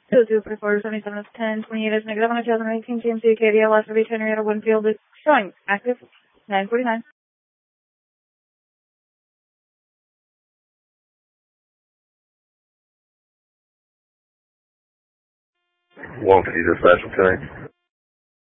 224 77 of 10, 28 is negative on a 2018 GMC KDL last of Henrietta Winfield is showing active 949. Won't see the special tonight.